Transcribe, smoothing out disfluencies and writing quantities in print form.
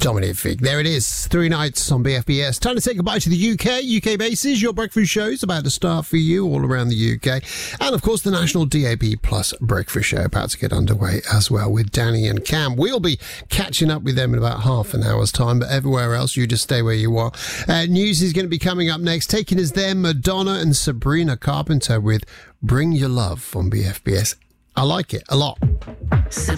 Dominic Fig. There it is, 3 nights on BFBS. Time to say goodbye to the UK bases, your breakfast shows about to start for you all around the UK. And of course, the national DAB Plus breakfast show about to get underway as well with Danny and Cam. We'll be catching up with them in about half an hour's time, but everywhere else, you just stay where you are. News is going to be coming up next. Taking us there, Madonna and Sabrina Carpenter with Bring Your Love on BFBS. I like it a lot.